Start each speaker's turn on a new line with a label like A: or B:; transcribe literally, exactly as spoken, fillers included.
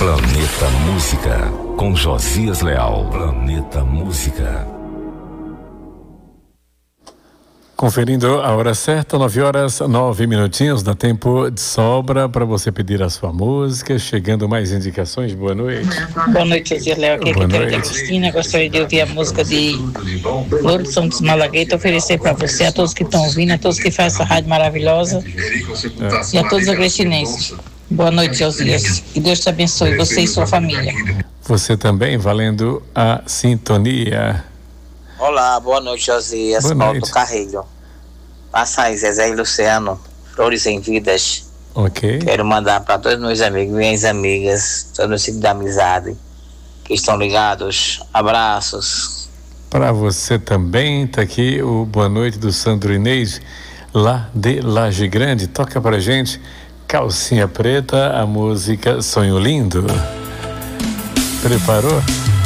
A: Planeta Música, com Josias Leal. Planeta Música.
B: Conferindo a hora certa, nove horas, nove minutinhos, dá tempo de sobra para você pedir a sua música. Chegando mais indicações, boa noite.
C: Boa noite, Josias Léo, aqui é a Catarina Cristina. Gostaria de ouvir a música de Louro de Santos Malagueta, oferecer para você, a todos que estão ouvindo, a todos que fazem essa rádio maravilhosa é. e a todos os agrestinenses. Boa noite, Josias. Que Deus te abençoe, você e sua família.
B: Você também, valendo a sintonia.
D: Olá, boa noite, Josias.
B: Boa
D: Paulo
B: noite.
D: Carreiro. Passa aí, Zezé e Luciano, Flores em Vidas.
B: Ok.
D: Quero mandar para todos meus amigos, minhas amigas, todo meu ciclo da amizade, que estão ligados. Abraços.
B: Para você também, tá aqui o boa noite do Sandro Inês, lá de Laje Grande. Toca pra gente Calcinha Preta, a música Sonho Lindo. Preparou?